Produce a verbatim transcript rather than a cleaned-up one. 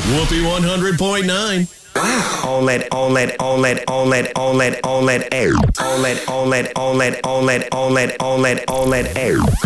Whoopee one hundred point nine. Wow. On it, on it, on it, on it, on it, on it, air. On it, on it, on it, on it, on it, on it, on it, air.